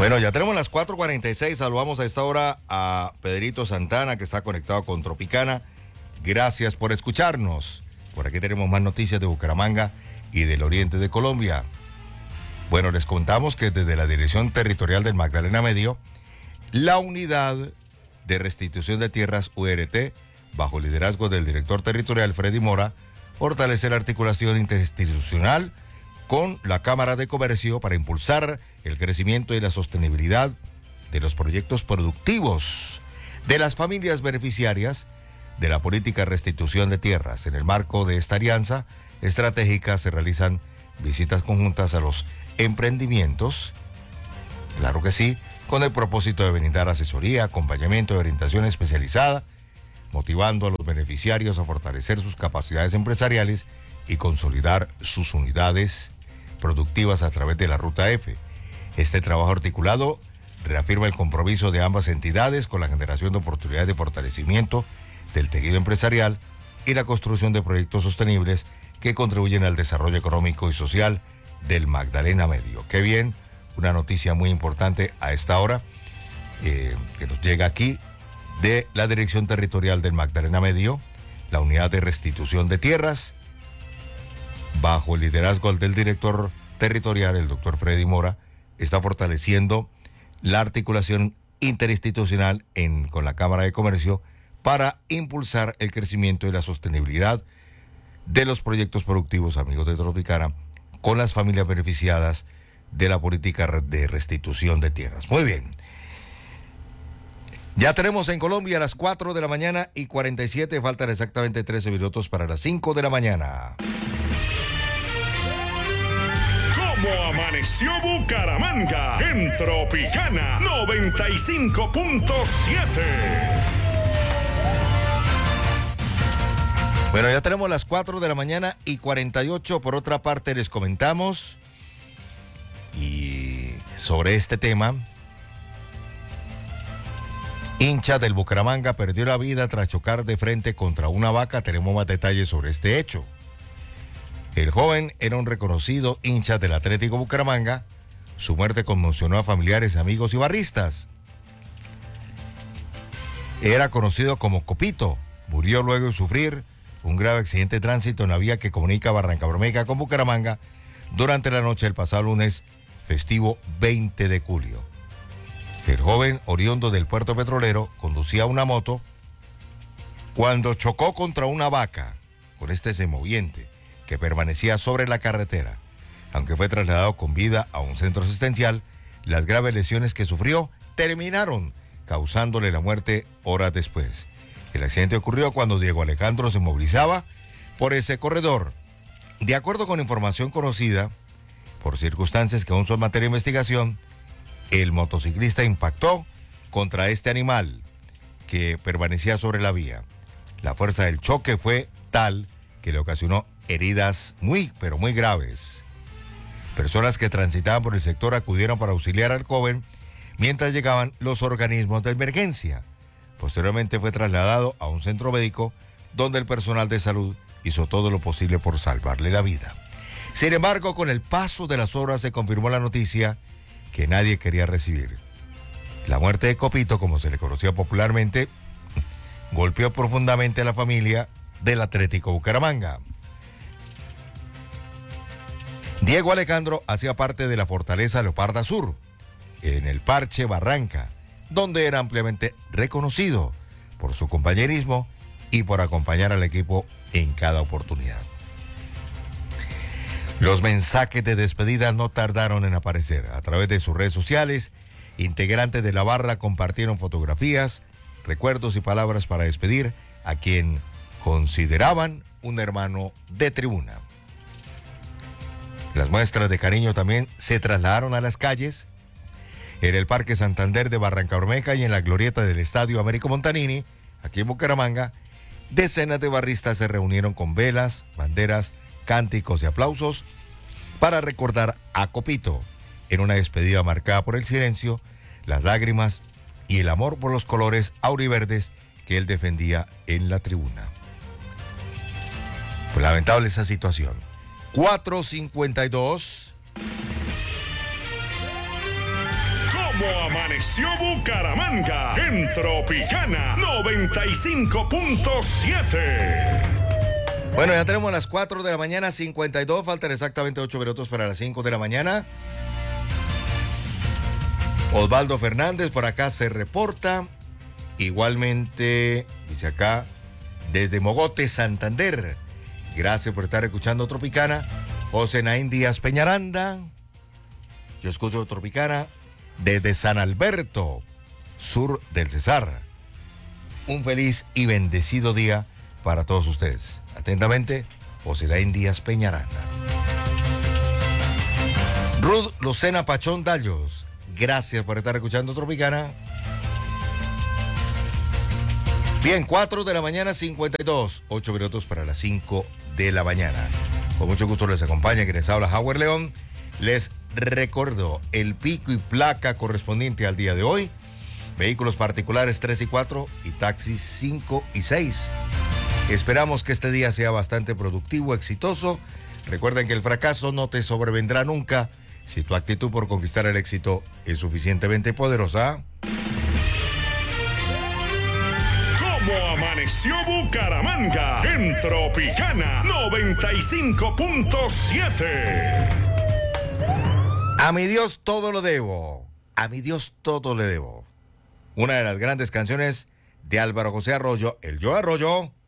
Bueno, ya tenemos las 4:46. Saludamos a esta hora a Pedrito Santana, que está conectado con Tropicana. Gracias por escucharnos. Por aquí tenemos más noticias de Bucaramanga y del oriente de Colombia. Bueno, les contamos que desde la Dirección Territorial del Magdalena Medio, la Unidad de Restitución de Tierras URT, bajo el liderazgo del director territorial Freddy Mora, fortalece la articulación interinstitucional con la Cámara de Comercio para impulsar el crecimiento y la sostenibilidad de los proyectos productivos de las familias beneficiarias de la política de restitución de tierras. En el marco de esta alianza estratégica se realizan visitas conjuntas a los emprendimientos, claro que sí, con el propósito de brindar asesoría, acompañamiento y orientación especializada, motivando a los beneficiarios a fortalecer sus capacidades empresariales y consolidar sus unidades productivas a través de la Ruta F. Este trabajo articulado reafirma el compromiso de ambas entidades con la generación de oportunidades de fortalecimiento del tejido empresarial y la construcción de proyectos sostenibles que contribuyen al desarrollo económico y social del Magdalena Medio. Qué bien, una noticia muy importante a esta hora que nos llega aquí de la Dirección Territorial del Magdalena Medio, la Unidad de Restitución de Tierras, bajo el liderazgo del director territorial, el doctor Freddy Mora, está fortaleciendo la articulación interinstitucional con la Cámara de Comercio para impulsar el crecimiento y la sostenibilidad de los proyectos productivos, amigos de Tropicana, con las familias beneficiadas de la política de restitución de tierras. Muy bien. Ya tenemos en Colombia las 4 de la mañana y 47, faltan exactamente 13 minutos para las 5 de la mañana. ¿Cómo amaneció Bucaramanga? En Tropicana 95.7. Bueno, ya tenemos las 4 de la mañana y 48. Por otra parte, les comentamos y sobre este tema. Hincha del Bucaramanga perdió la vida tras chocar de frente contra una vaca. Tenemos más detalles sobre este hecho. El joven era un reconocido hincha del Atlético Bucaramanga. Su muerte conmocionó a familiares, amigos y barristas. Era conocido como Copito. Murió luego de sufrir un grave accidente de tránsito en la vía que comunica Barrancabermeja con Bucaramanga durante la noche del pasado lunes festivo 20 de julio. El joven, oriundo del puerto petrolero, conducía una moto cuando chocó contra una vaca con este semoviente que permanecía sobre la carretera. Aunque fue trasladado con vida a un centro asistencial, las graves lesiones que sufrió terminaron causándole la muerte horas después. El accidente ocurrió cuando Diego Alejandro se movilizaba por ese corredor. De acuerdo con información conocida, por circunstancias que aún son materia de investigación, el motociclista impactó contra este animal que permanecía sobre la vía. La fuerza del choque fue tal que le ocasionó heridas muy, pero muy graves. Personas que transitaban por el sector acudieron para auxiliar al joven mientras llegaban los organismos de emergencia. Posteriormente fue trasladado a un centro médico donde el personal de salud hizo todo lo posible por salvarle la vida. Sin embargo, con el paso de las horas se confirmó la noticia que nadie quería recibir. La muerte de Copito, como se le conocía popularmente, golpeó profundamente a la familia del Atlético Bucaramanga. Diego Alejandro hacía parte de la Fortaleza Leoparda Sur, en el Parche Barranca, donde era ampliamente reconocido por su compañerismo y por acompañar al equipo en cada oportunidad. Los mensajes de despedida no tardaron en aparecer. A través de sus redes sociales, integrantes de la barra compartieron fotografías, recuerdos y palabras para despedir a quien consideraban un hermano de tribuna. Las muestras de cariño también se trasladaron a las calles. En el Parque Santander de Barrancabermeja y en la glorieta del Estadio Américo Montanini, aquí en Bucaramanga, decenas de barristas se reunieron con velas, banderas, cánticos y aplausos para recordar a Copito en una despedida marcada por el silencio, las lágrimas y el amor por los colores auriverdes que él defendía en la tribuna. Pues lamentable esa situación. 4:52. ¿Cómo amaneció Bucaramanga? En Tropicana 95.7. Bueno, ya tenemos las 4 de la mañana, 52. Faltan exactamente 8 minutos para las 5 de la mañana. Osvaldo Fernández por acá se reporta. Igualmente, dice acá, desde Mogote, Santander. Gracias por estar escuchando Tropicana. José Naín Díaz Peñaranda. Yo escucho Tropicana desde San Alberto, sur del Cesar. Un feliz y bendecido día para todos ustedes. Atentamente, José Naín Díaz Peñaranda. Ruth Lucena Pachón Dallos. Gracias por estar escuchando Tropicana. Bien, 4 de la mañana, 52. 8 minutos para las 5 de la mañana. Con mucho gusto les acompaña quien les habla, Howard León. Les recuerdo el pico y placa correspondiente al día de hoy. Vehículos particulares 3 y 4 y taxis 5 y 6. Esperamos que este día sea bastante productivo, exitoso. Recuerden que el fracaso no te sobrevendrá nunca si tu actitud por conquistar el éxito es suficientemente poderosa. ¿Cómo amaneció Bucaramanga? En Tropicana 95.7. A mi Dios todo lo debo. A mi Dios todo le debo. Una de las grandes canciones de Álvaro José Arroyo, el Yo Arroyo.